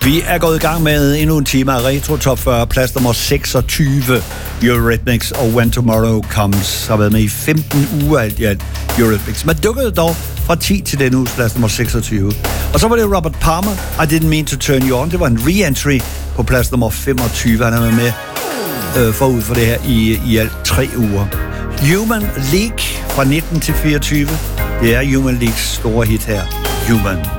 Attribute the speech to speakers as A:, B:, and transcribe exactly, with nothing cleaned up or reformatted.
A: Vi er gået i gang med endnu en time af Retro Top fyrre, plads nummer seksogtyve. Eurythmics og When Tomorrow Comes har været med i femten uger alt i alt. Eurythmics, men dukkede dog fra ti til denne uges plads nummer seksogtyve. Og så var det Robert Palmer, I Didn't Mean to Turn You On. Det var en re-entry på plads nummer femogtyve. Han har været med øh, forud for det her i, i alt tre uger. Human League fra nitten til fireogtyve. Det er Human Leagues store hit her. Human.